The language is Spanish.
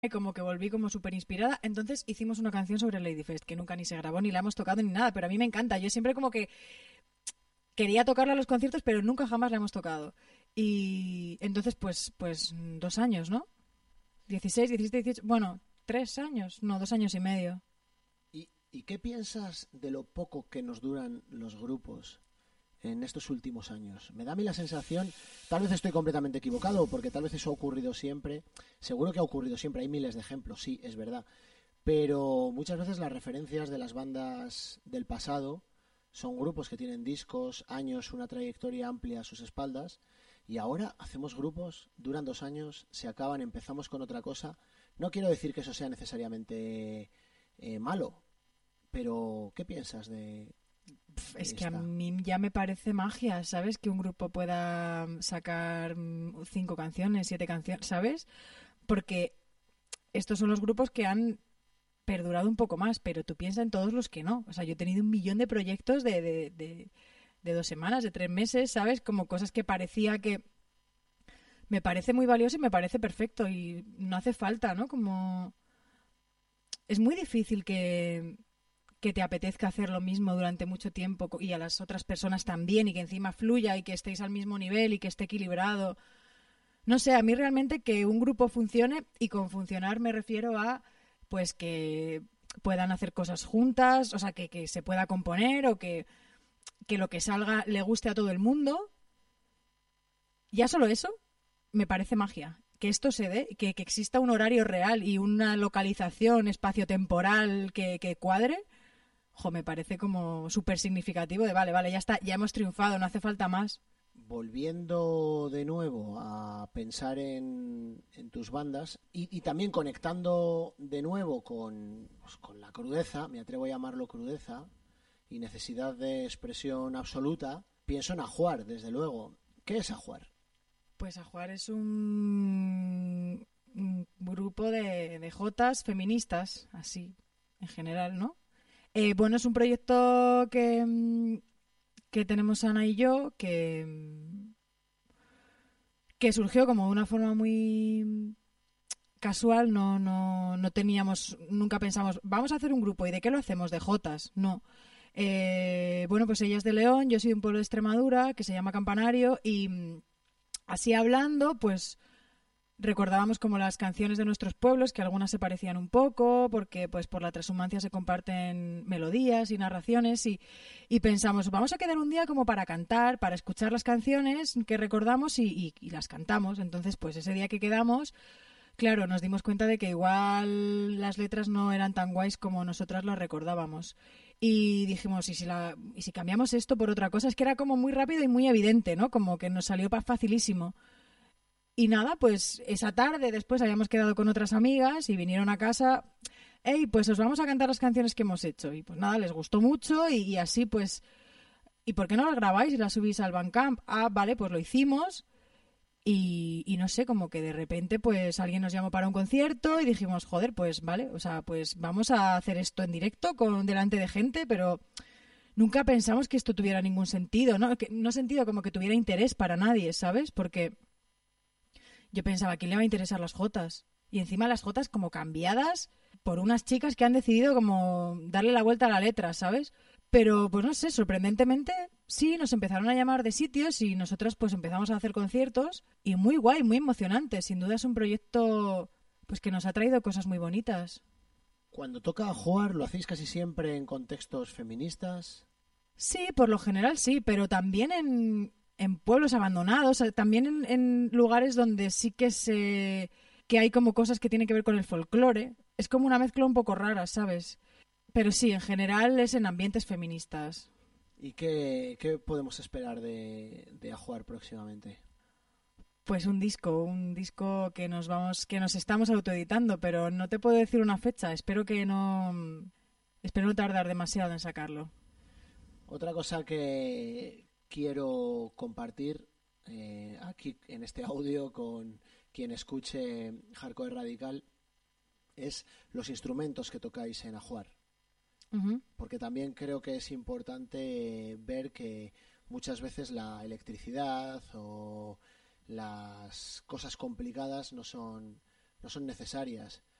y como que volví como súper inspirada. Entonces hicimos una canción sobre Ladyfest, que nunca ni se grabó, ni la hemos tocado ni nada, pero a mí me encanta. Yo siempre como que quería tocarla a los conciertos, pero nunca jamás la hemos tocado. Y entonces, pues 2 años, ¿no? 16, 17, 18, bueno, 3 años, no, 2 años y medio. ¿Y qué piensas de lo poco que nos duran los grupos en estos últimos años? Me da a mí la sensación, tal vez estoy completamente equivocado, porque tal vez eso ha ocurrido siempre. Seguro que ha ocurrido siempre, hay miles de ejemplos, sí, es verdad. Pero muchas veces las referencias de las bandas del pasado son grupos que tienen discos, años, una trayectoria amplia a sus espaldas. Y ahora hacemos grupos, duran 2 años, se acaban, empezamos con otra cosa. No quiero decir que eso sea necesariamente malo, pero ¿qué piensas de Es que a esta? mí ya me parece magia, ¿sabes? Que un grupo pueda sacar 5 canciones, 7 canciones, ¿sabes? Porque estos son los grupos que han perdurado un poco más, pero tú piensas en todos los que no. O sea, yo he tenido un millón de proyectos de 2 semanas, de 3 meses, ¿sabes? Como cosas que parecía que me parece muy valioso y me parece perfecto y no hace falta, ¿no? Como es muy difícil que te apetezca hacer lo mismo durante mucho tiempo y a las otras personas también y que encima fluya y que estéis al mismo nivel y que esté equilibrado. No sé, a mí realmente que un grupo funcione y con funcionar me refiero a pues que puedan hacer cosas juntas, o sea, que se pueda componer o que lo que salga le guste a todo el mundo. Ya solo eso me parece magia. Que esto se dé, que exista un horario real y una localización espaciotemporal que cuadre, me parece como súper significativo de vale, vale, ya está, ya hemos triunfado, no hace falta más. Volviendo de nuevo a pensar en tus bandas y también conectando de nuevo con la crudeza, me atrevo a llamarlo crudeza, y necesidad de expresión absoluta, pienso en Ajuar, desde luego. ¿Qué es Ajuar? Pues Ajuar es un grupo de jotas feministas, así, en general, ¿no? Bueno, es un proyecto que tenemos Ana y yo, que surgió como de una forma muy casual, no teníamos, nunca pensamos, vamos a hacer un grupo, ¿y de qué lo hacemos? De jotas, no. Bueno, pues ella es de León, yo soy de un pueblo de Extremadura que se llama Campanario y así hablando, pues recordábamos como las canciones de nuestros pueblos, que algunas se parecían un poco, porque pues por la transhumancia se comparten melodías y narraciones, y pensamos, vamos a quedar un día como para cantar, para escuchar las canciones que recordamos y las cantamos. Entonces, pues ese día que quedamos, claro, nos dimos cuenta de que igual las letras no eran tan guays como nosotras las recordábamos. Y dijimos, ¿y si cambiamos esto por otra cosa? Es que era como muy rápido y muy evidente, ¿no? Como que nos salió facilísimo. Y nada, pues esa tarde después habíamos quedado con otras amigas y vinieron a casa. Hey, pues os vamos a cantar las canciones que hemos hecho. Y pues nada, les gustó mucho y así pues... ¿Y por qué no las grabáis y las subís al Bandcamp? Ah, vale, pues lo hicimos. Y no sé, como que de repente pues alguien nos llamó para un concierto y dijimos, joder, pues vale, o sea, pues vamos a hacer esto en directo con delante de gente, pero nunca pensamos que esto tuviera ningún sentido, ¿no? Que, no sentido como que tuviera interés para nadie, ¿sabes? Porque yo pensaba, ¿a quién le va a interesar las jotas? Y encima las jotas como cambiadas por unas chicas que han decidido como darle la vuelta a la letra, ¿sabes? Pero pues no sé, sorprendentemente sí, nos empezaron a llamar de sitios y nosotros pues empezamos a hacer conciertos y muy guay, muy emocionante. Sin duda es un proyecto pues que nos ha traído cosas muy bonitas. Cuando toca Ajuar, ¿lo hacéis casi siempre en contextos feministas? Sí, por lo general sí, pero también en pueblos abandonados, también en lugares donde sí que hay como cosas que tienen que ver con el folclore. Es como una mezcla un poco rara, ¿sabes? Pero sí, en general es en ambientes feministas. ¿Y qué podemos esperar de Ajuar próximamente? Pues un disco que nos estamos autoeditando, pero no te puedo decir una fecha. Espero no tardar demasiado en sacarlo. Otra cosa que quiero compartir aquí en este audio con quien escuche Hardcore Radical es los instrumentos que tocáis en Ajuar. Ujú. Porque también creo que es importante ver que muchas veces la electricidad o las cosas complicadas no son necesarias.